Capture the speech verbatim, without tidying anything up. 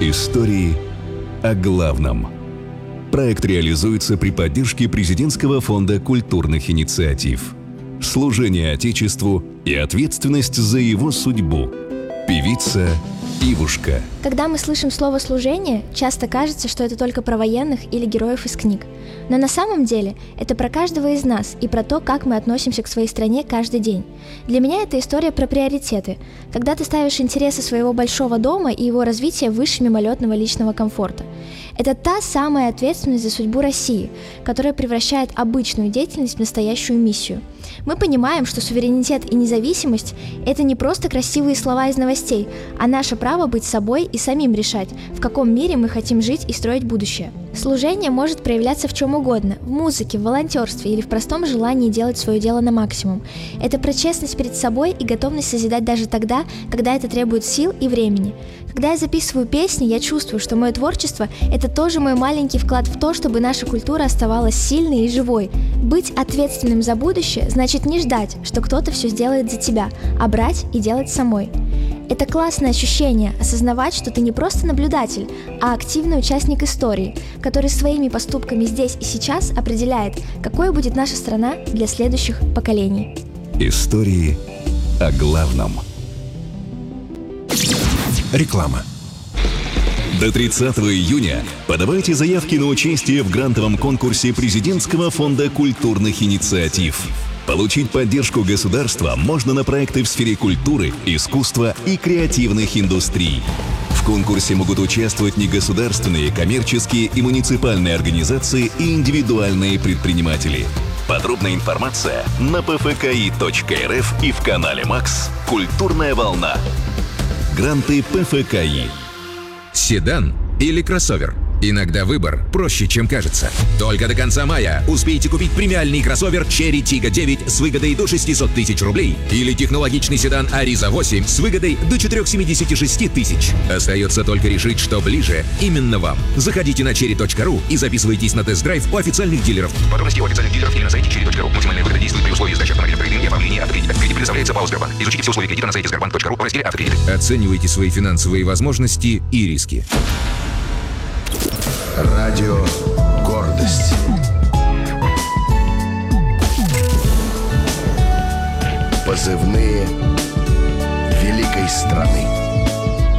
Истории о главном. Проект реализуется при поддержке Президентского фонда культурных инициатив. Служение Отечеству и ответственность за его судьбу. Певица Ивушка. Когда мы слышим слово «служение», часто кажется, что это только про военных или героев из книг. Но на самом деле это про каждого из нас и про то, как мы относимся к своей стране каждый день. Для меня это история про приоритеты. Когда ты ставишь интересы своего большого дома и его развитие выше мимолетного личного комфорта. Это та самая ответственность за судьбу России, которая превращает обычную деятельность в настоящую миссию. Мы понимаем, что суверенитет и независимость – это не просто красивые слова из новостей, а наше право быть собой и самим решать, в каком мире мы хотим жить и строить будущее. Служение может проявляться в чем угодно – в музыке, в волонтерстве или в простом желании делать свое дело на максимум. Это про честность перед собой и готовность созидать даже тогда, когда это требует сил и времени. Когда я записываю песни, я чувствую, что мое творчество – это тоже мой маленький вклад в то, чтобы наша культура оставалась сильной и живой. Быть ответственным за будущее значит не ждать, что кто-то все сделает за тебя, а брать и делать самой. Это классное ощущение – осознавать, что ты не просто наблюдатель, а активный участник истории, который своими поступками здесь и сейчас определяет, какой будет наша страна для следующих поколений. Истории о главном. Реклама. До тридцатого июня подавайте заявки на участие в грантовом конкурсе Президентского фонда культурных инициатив. Получить поддержку государства можно на проекты в сфере культуры, искусства и креативных индустрий. В конкурсе могут участвовать негосударственные, коммерческие и муниципальные организации и индивидуальные предприниматели. Подробная информация на пэ эф ка и точка эр эф и в канале Макс «Культурная волна». Гранты пэ эф ка и. Седан или кроссовер? Иногда выбор проще, чем кажется. Только до конца мая успейте купить премиальный кроссовер Chery Tiggo девять с выгодой до шестисот тысяч рублей или технологичный седан Ariza восемь с выгодой до четырехсот семидесяти шести тысяч. Остается только решить, что ближе именно вам. Заходите на черри точка ру и записывайтесь на тест-драйв у официальных дилеров. Подробности у официальных дилеров или на сайте черри точка ру. Максимальная выгода действует при условии сдачи автомобиля в кредит и оформления автокредита. Кредит предоставляется ПАО «Сбербанк». Изучите все условия кредита на сайте сбербанк точка ру в разделе «Автокредиты». Оценивайте свои финансовые возможности и риски. Радио «Гордость». Позывные великой страны.